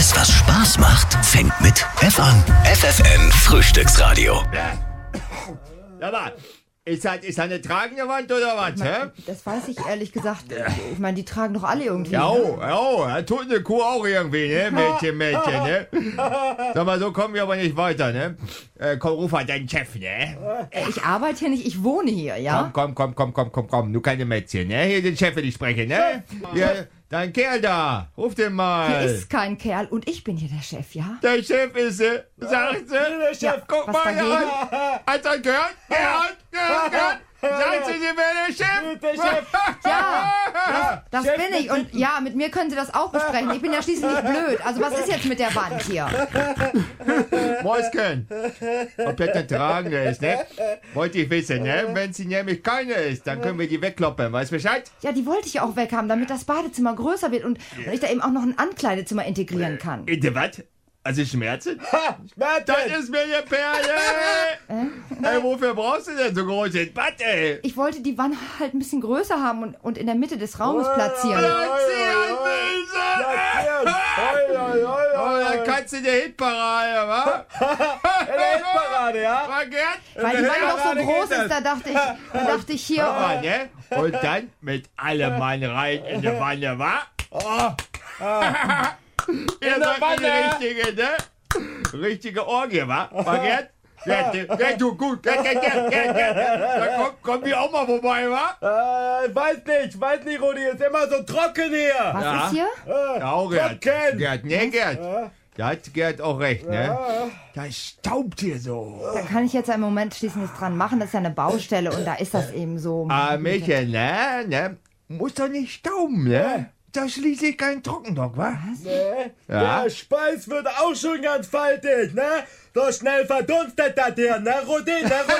Alles, was Spaß macht, fängt mit F an. FFN Frühstücksradio. Aber, ist das eine tragende Wand oder was, hä? Das weiß ich ehrlich gesagt. Ich meine, die tragen doch alle irgendwie. Ja, tut eine Kuh auch irgendwie, ne? Mädchen, ne? Sag mal, so kommen wir aber nicht weiter, ne? Komm, ruf mal deinen Chef, ne? Ich arbeite hier nicht, ich wohne hier, ja? Komm, du keine Mädchen, ne? Hier den Chef will ich sprechen, ne? Hier, dein Kerl da, ruf den mal. Hier ist kein Kerl und ich bin hier der Chef, ja? Der Chef ist sie, sagt sie. Der Chef, Ja, guck was mal dagegen? hier an. Hat er gehört? Sagt sie, sie wäre der Chef? Der Chef. Ja, das bin ich. Und ja, mit mir können Sie das auch besprechen. Ich bin ja schließlich nicht blöd. Also was ist jetzt mit der Wand hier? Mäuschen, ob das eine tragende ist, ne? Wollte ich wissen, ne? Wenn sie nämlich keine ist, dann können wir die wegkloppen, weißt du Bescheid? Ja, die wollte ich ja auch weghaben, damit das Badezimmer größer wird und ich da eben auch noch ein Ankleidezimmer integrieren kann. Bitte was? Also Schmerzen? Schmerzen. Das ist mir eine Perle! Ey, wofür brauchst du denn so große Bad, ey? Ich wollte die Wand halt ein bisschen größer haben und in der Mitte des Raumes platzieren. Oh, dann kannst du die Hitparade, wa? Der Hitparade, ja? War Gerd? Weil die Wand doch so groß ist, da dachte ich hier... Aber, ne? Und dann mit allem Mann rein in die Wanne, wa? Ihr seid die richtige, ne? Richtige Orgie, wa? War Gerd? Gerd, du, gut. Gerd. Da kommen wir auch mal vorbei, wa? Weiß nicht, Rudi, ist immer so trocken hier. Was Ja. ist hier? Ja, auch Gerd. Trocken. Gerd. Da hat Gerd auch recht, ne? Da staubt hier so. Da kann ich jetzt im Moment schließlich nichts dran machen. Das ist ja eine Baustelle und da ist das eben so. Michael, ne? Muss doch nicht stauben, ne? Da schließlich kein Trockendock, wa? Ja. Der Speis wird auch schon ganz faltig, ne? So schnell verdunstet das hier, ne, Rudi?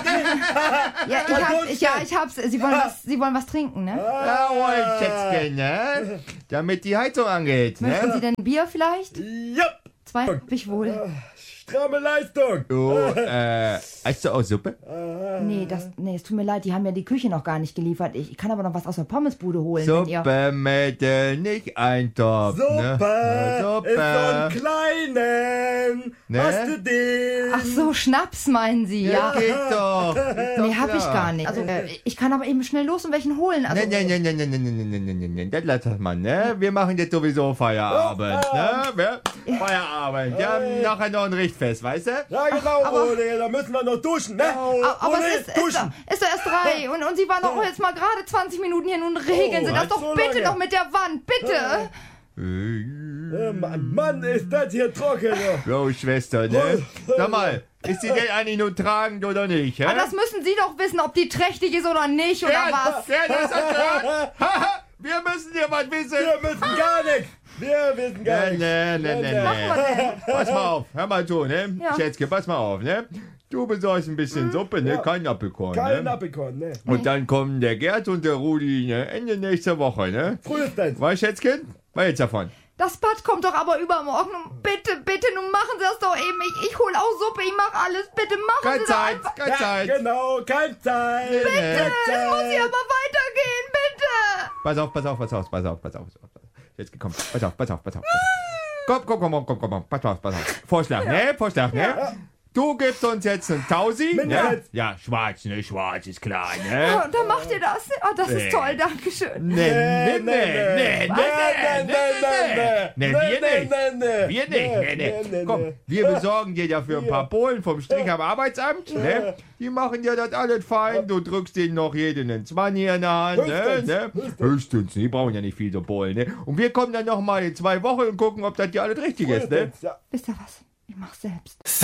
Ja, ich hab's. Sie wollen was trinken, ne? Jawohl, Schätzchen, ne? Damit die Heizung angeht, Möchten Sie ne? denn Bier vielleicht? Jupp, 2 hab ich wohl. stramme Leistung. Du, hast du auch Suppe? Nee, es tut mir leid, die haben ja die Küche noch gar nicht geliefert. Ich kann aber noch was aus der Pommesbude holen, wenn ihr... Suppe, Mädel, nicht Eintopf, ne? Suppe, ist so einen kleinen. Ne? Hast du den? Ach so, Schnaps meinen Sie, ja? Geht doch. Nee, hab ich gar nicht. Also, ich kann aber eben schnell los und welchen holen. Also, Nee, das lass das mal, ne? Wir machen jetzt sowieso Feierabend, ne? Feierabend. Wir haben nachher noch ein Richtfest, weißt du? Ja, genau, Rudi, da müssen wir noch duschen, ne? aber Rudi, es ist doch erst 3 und Sie waren doch jetzt mal gerade 20 Minuten hier. Nun regeln Sie das doch so bitte lange. noch mit der Wand, bitte. Mann, ist das hier trocken, ja. Jo, Schwester, ne? Sag mal, ist die denn eigentlich nur tragend oder nicht, hä? Aber das müssen Sie doch wissen, ob die trächtig ist oder nicht, oder was? Ja, das hat gehört. Wir müssen dir was wissen. Wir wissen gar nichts. Wir wissen gar nichts. Nee. Pass mal auf, hör mal zu, ne? Ja. Schätzke, pass mal auf, ne? Du besorgst ein bisschen Suppe, ne? Ja. Kein Apfelkorn, Kein ne? Apfelkorn, ne? Und dann kommen der Gerd und der Rudi, ne? Ende nächster Woche, ne? Frühestens. Weißt Schätzchen? Was jetzt davon? Das Bad kommt doch aber übermorgen. Und bitte, nun machen Sie das doch eben. Ich hol auch Suppe, ich mach alles. Bitte machen Keine Sie das Zeit, einfach. keine Zeit. Genau, keine Zeit. Bitte. Es muss hier aber weitergehen, bitte. Pass auf. Jetzt komm, pass auf. Komm, pass auf. Vorschlag, ne? Du gibst uns jetzt einen Tausi, ne? Mindestens. Ja, schwarz ist klar, ne? Ja, und dann macht ihr das. Oh, das ist toll, danke schön. Nee, Nee. wir nicht. Komm, wir besorgen dir dafür ein paar Polen vom Strich am Arbeitsamt, ne? Die machen dir das alles fein, du drückst denen noch jeden einen 20 in der Hand, ne? Höchstens, die brauchen ja nicht viel so Polen, ne? Und wir kommen dann noch mal in 2 Wochen und gucken, ob das dir alles richtig ist, ne? Ja. Wisst ihr was? Ich mach's selbst.